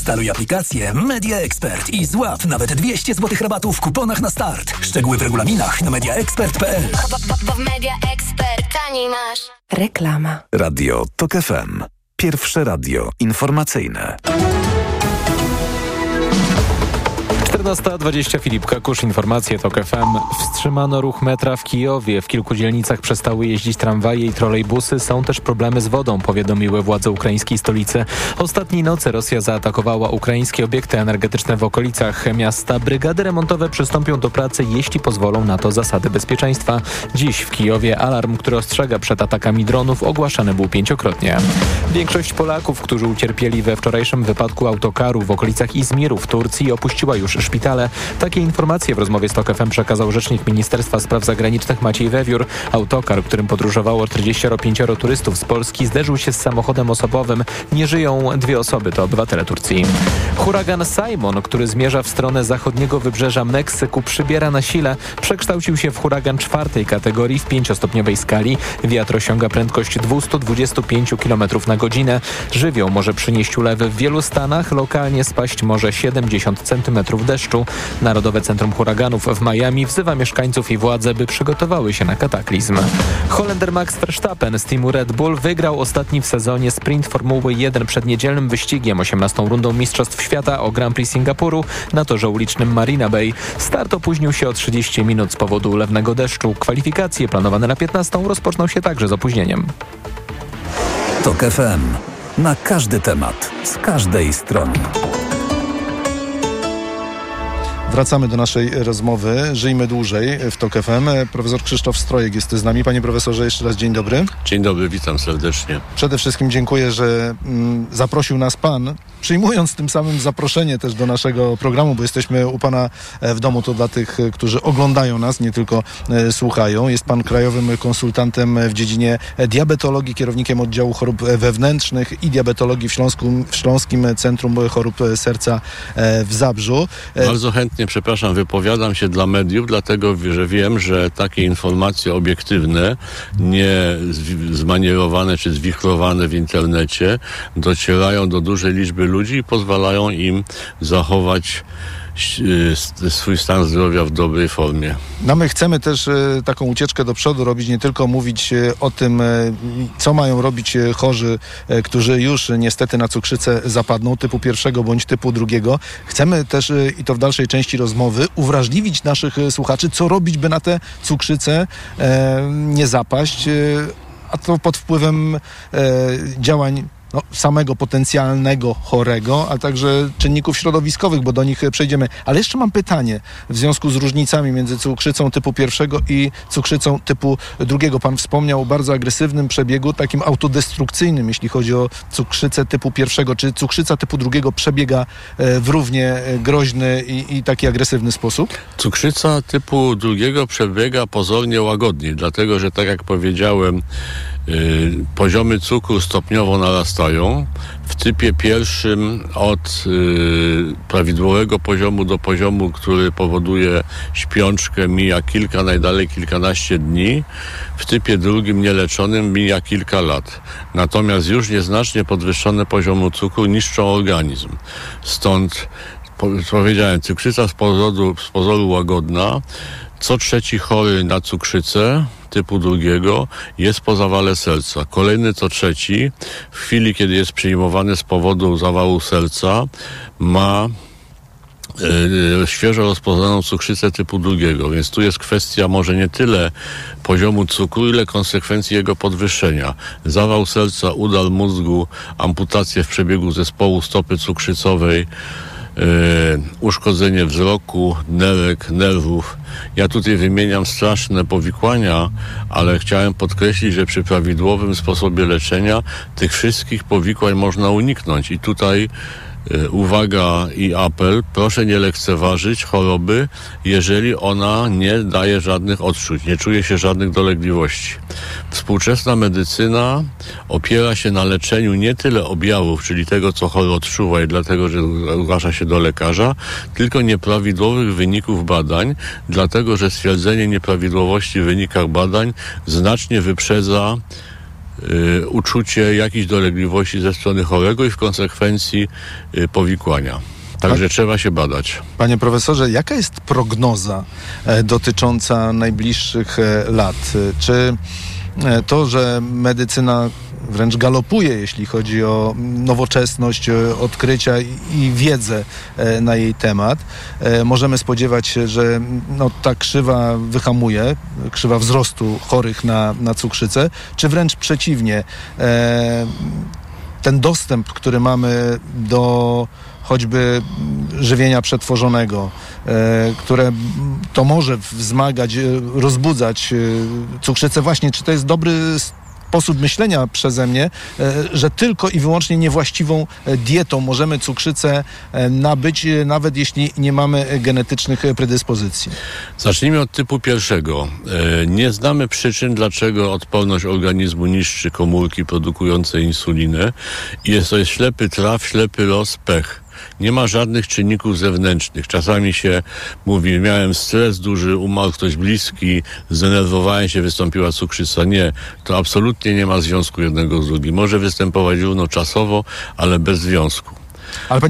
Instaluj aplikację Media Expert i złap nawet 200 zł rabatu w kuponach na start. Szczegóły w regulaminach na mediaexpert.pl. Bo w Media Expert taniej masz. Reklama. Radio TOK FM. Pierwsze radio informacyjne. 14:20. Filip Kakusz, informacje TOK FM. Wstrzymano ruch metra w Kijowie. W kilku dzielnicach przestały jeździć tramwaje i trolejbusy. Są też problemy z wodą, powiadomiły władze ukraińskiej stolicy. Ostatniej nocy Rosja zaatakowała ukraińskie obiekty energetyczne w okolicach miasta. Brygady remontowe przystąpią do pracy, jeśli pozwolą na to zasady bezpieczeństwa. Dziś w Kijowie alarm, który ostrzega przed atakami dronów, ogłaszany był 5-krotnie. Większość Polaków, którzy ucierpieli we wczorajszym wypadku autokaru w okolicach Izmiru w Turcji, opuściła już szpitale. Takie informacje w rozmowie z TOK FM przekazał rzecznik Ministerstwa Spraw Zagranicznych Maciej Wewiór. Autokar, którym podróżowało 45 turystów z Polski, zderzył się z samochodem osobowym. Nie żyją 2 osoby, to obywatele Turcji. Huragan Simon, który zmierza w stronę zachodniego wybrzeża Meksyku, przybiera na sile. Przekształcił się w huragan 4. kategorii w 5-stopniowej skali. Wiatr osiąga prędkość 225 km na godzinę. Żywioł może przynieść ulewy w wielu stanach. Lokalnie spaść może 70 cm deszczu. Narodowe Centrum Huraganów w Miami wzywa mieszkańców i władze, by przygotowały się na kataklizm. Holender Max Verstappen z teamu Red Bull wygrał ostatni w sezonie sprint Formuły 1 przed niedzielnym wyścigiem 18. rundą Mistrzostw Świata o Grand Prix Singapuru na torze ulicznym Marina Bay. Start opóźnił się o 30 minut z powodu ulewnego deszczu. Kwalifikacje planowane na 15 rozpoczną się także z opóźnieniem. TOK FM. Na każdy temat, z każdej strony. Wracamy do naszej rozmowy. Żyjmy dłużej w TOK FM. Profesor Krzysztof Strojek jest z nami. Panie profesorze, jeszcze raz dzień dobry. Dzień dobry, witam serdecznie. Przede wszystkim dziękuję, że zaprosił nas pan, przyjmując tym samym zaproszenie też do naszego programu, bo jesteśmy u pana w domu. To dla tych, którzy oglądają nas, nie tylko słuchają. Jest pan krajowym konsultantem w dziedzinie diabetologii, kierownikiem oddziału chorób wewnętrznych i diabetologii w Śląskim Centrum Chorób Serca w Zabrzu. Bardzo chętnie, przepraszam, wypowiadam się dla mediów, dlatego że wiem, że takie informacje obiektywne, nie zmanierowane czy zwichrowane w internecie, docierają do dużej liczby ludzi i pozwalają im zachować swój stan zdrowia w dobrej formie. No my chcemy też taką ucieczkę do przodu robić, nie tylko mówić o tym, co mają robić chorzy, którzy już niestety na cukrzycę zapadną, typu 1 bądź typu 2. Chcemy też, i to w dalszej części rozmowy, uwrażliwić naszych słuchaczy, co robić, by na tę cukrzycę nie zapaść, a to pod wpływem działań samego potencjalnego chorego, a także czynników środowiskowych, bo do nich przejdziemy. Ale jeszcze mam pytanie w związku z różnicami między cukrzycą typu 1 i cukrzycą typu 2. Pan wspomniał o bardzo agresywnym przebiegu, takim autodestrukcyjnym, jeśli chodzi o cukrzycę typu 1. Czy cukrzyca typu 2 przebiega w równie groźny i taki agresywny sposób? Cukrzyca typu 2 przebiega pozornie łagodniej, dlatego że, tak jak powiedziałem, poziomy cukru stopniowo narastają. W typie 1 od prawidłowego poziomu do poziomu, który powoduje śpiączkę, mija kilka, najdalej kilkanaście dni. W typie 2 nieleczonym mija kilka lat. Natomiast już nieznacznie podwyższone poziomu cukru niszczą organizm. Stąd powiedziałem, cukrzyca z pozoru łagodna. Co 3 chory na cukrzycę typu 2 jest po zawale serca. Kolejny co 3 w chwili, kiedy jest przyjmowany z powodu zawału serca, ma świeżo rozpoznaną cukrzycę typu 2. Więc tu jest kwestia może nie tyle poziomu cukru, ile konsekwencji jego podwyższenia. Zawał serca, udar mózgu, amputacje w przebiegu zespołu stopy cukrzycowej, uszkodzenie wzroku, nerek, nerwów. Ja tutaj wymieniam straszne powikłania, ale chciałem podkreślić, że przy prawidłowym sposobie leczenia tych wszystkich powikłań można uniknąć. I tutaj uwaga i apel, proszę nie lekceważyć choroby, jeżeli ona nie daje żadnych odczuć, nie czuje się żadnych dolegliwości. Współczesna medycyna opiera się na leczeniu nie tyle objawów, czyli tego, co chory odczuwa i dlatego, że zgłasza się do lekarza, tylko nieprawidłowych wyników badań, dlatego, że stwierdzenie nieprawidłowości w wynikach badań znacznie wyprzedza uczucie jakichś dolegliwości ze strony chorego i w konsekwencji powikłania. Także trzeba się badać. Panie profesorze, jaka jest prognoza dotycząca najbliższych lat? Czy to, że medycyna wręcz galopuje, jeśli chodzi o nowoczesność, odkrycia i wiedzę na jej temat, możemy spodziewać się, że ta krzywa wyhamuje, krzywa wzrostu chorych na cukrzycę, czy wręcz przeciwnie, ten dostęp, który mamy do choćby żywienia przetworzonego, które to może wzmagać, rozbudzać cukrzycę. Właśnie, czy to jest dobry sposób myślenia przeze mnie, że tylko i wyłącznie niewłaściwą dietą możemy cukrzycę nabyć, nawet jeśli nie mamy genetycznych predyspozycji? Zacznijmy od typu pierwszego. Nie znamy przyczyn, dlaczego odporność organizmu niszczy komórki produkujące insulinę i jest to ślepy traf, ślepy los, pech. Nie ma żadnych czynników zewnętrznych. Czasami się mówi, miałem stres duży, umarł ktoś bliski, zdenerwowałem się, wystąpiła cukrzyca. Nie, to absolutnie nie ma związku jednego z drugim. Może występować równoczasowo, ale bez związku. Ale